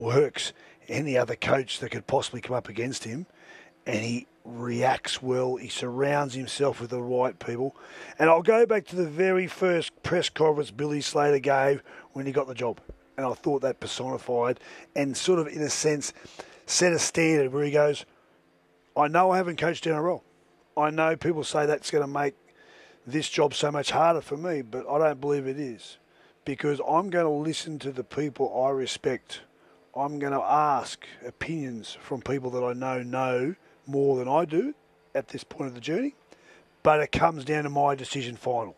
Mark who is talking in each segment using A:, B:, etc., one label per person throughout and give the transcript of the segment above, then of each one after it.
A: outworks any other coach that could possibly come up against him, and he reacts well. He surrounds himself with the right people. And I'll go back to the very first press conference Billy Slater gave when he got the job. And I thought that personified and sort of, in a sense, set a standard where he goes, I know I haven't coached NRL. I know people say that's going to make this job so much harder for me, but I don't believe it is. Because I'm going to listen to the people I respect. I'm going to ask opinions from people that I know more than I do at this point of the journey. But it comes down to my decision final.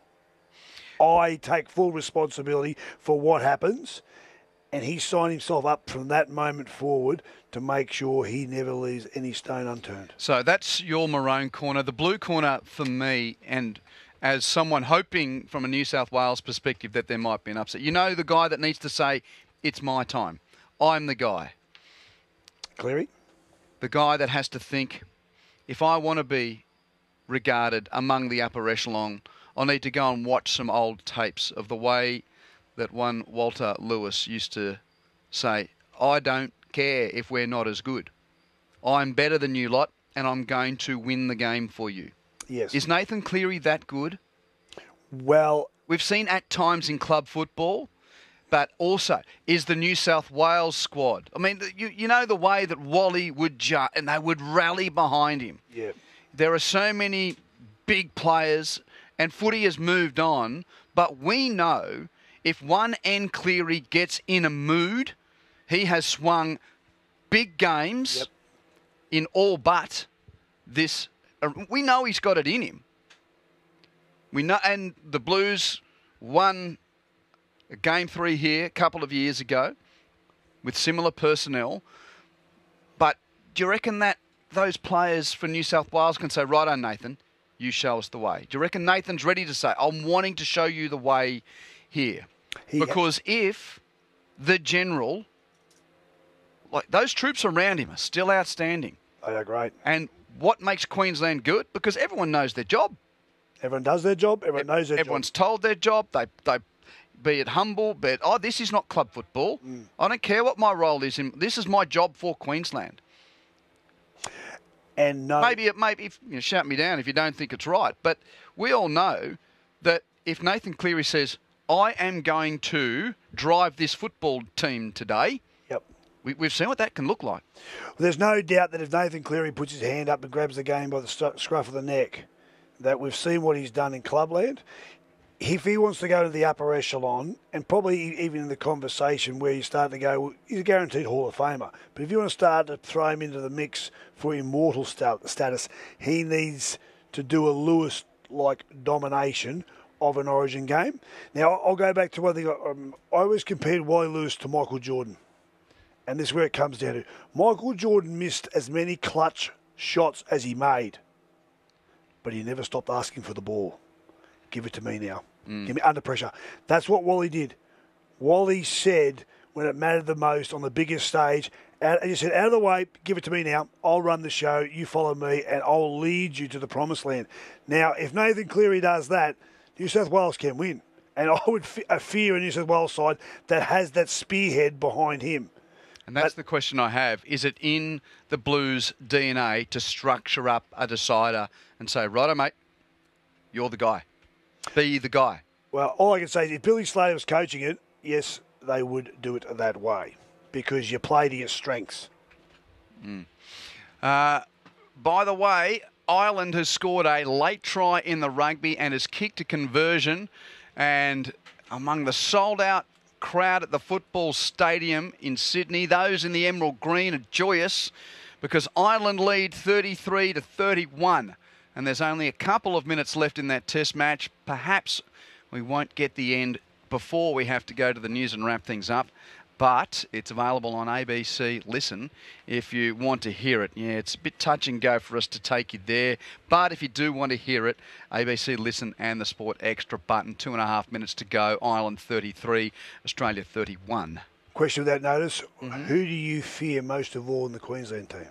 A: I take full responsibility for what happens, and he signed himself up from that moment forward to make sure he never leaves any stone unturned.
B: So that's your maroon corner. The blue corner for me, and as someone hoping from a New South Wales perspective that there might be an upset, you know, the guy that needs to say, it's my time. I'm the guy.
A: Cleary?
B: The guy that has to think, if I want to be regarded among the upper echelon, I'll need to go and watch some old tapes of the way that one Walter Lewis used to say, I don't care if we're not as good. I'm better than you lot, and I'm going to win the game for you.
A: Yes.
B: Is Nathan Cleary that good?
A: Well,
B: we've seen at times in club football, but also is the New South Wales squad. I mean, you know the way that Wally would and they would rally behind him.
A: Yeah.
B: There are so many big players, and footy has moved on, but we know if one N Cleary gets in a mood, he has swung big games in all but this. We know he's got it in him. We know, and the Blues won Game 3 here a couple of years ago with similar personnel. But do you reckon that those players for New South Wales can say, right on, Nathan, you show us the way? Do you reckon Nathan's ready to say, I'm wanting to show you the way here? Because if the general, like those troops around him are still outstanding.
A: They are great.
B: And what makes Queensland good? Because everyone knows their job.
A: Everyone does their job. Everyone knows their
B: Everyone's told their job. They be it humble, but this is not club football. I don't care what my role is. This is my job for Queensland.
A: And
B: maybe shout me down if you don't think it's right. But we all know that if Nathan Cleary says, I am going to drive this football team today.
A: Yep.
B: We've seen what that can look like.
A: Well, there's no doubt that if Nathan Cleary puts his hand up and grabs the game by the scruff of the neck, that we've seen what he's done in clubland. If he wants to go to the upper echelon, and probably even in the conversation where you start to go, well, he's a guaranteed Hall of Famer. But if you want to start to throw him into the mix for immortal status, he needs to do a Lewis-like domination of an Origin game. Now, I'll go back to one thing. I always compared Wally Lewis to Michael Jordan. And this is where it comes down to. Michael Jordan missed as many clutch shots as he made. But he never stopped asking for the ball. Give it to me now. Give me under pressure. That's what Wally did. Wally said when it mattered the most on the biggest stage, and he said, out of the way, give it to me now. I'll run the show. You follow me, and I'll lead you to the promised land. Now, if Nathan Cleary does that, New South Wales can win. And I would fear a New South Wales side that has that spearhead behind him.
B: And that's the question I have. Is it in the Blues' DNA to structure up a decider and say, righto, mate, you're the guy. Be the guy.
A: Well, all I can say is if Billy Slater was coaching it, yes, they would do it that way because you play to your strengths.
B: By the way, Ireland has scored a late try in the rugby and has kicked a conversion. And among the sold-out crowd at the football stadium in Sydney, those in the emerald green are joyous because Ireland lead 33-31. And there's only a couple of minutes left in that test match. Perhaps we won't get the end before we have to go to the news and wrap things up. But it's available on ABC Listen if you want to hear it. Yeah, it's a bit touch and go for us to take you there. But if you do want to hear it, ABC Listen and the Sport Extra button. 2.5 minutes to go. Ireland 33, Australia 31.
A: Question without notice. Who do you fear most of all in the Queensland team?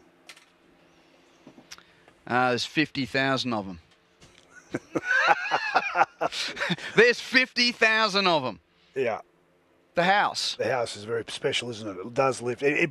B: There's 50,000 of them. There's 50,000 of them.
A: Yeah.
B: The house.
A: The house is very special, isn't it? It does lift. It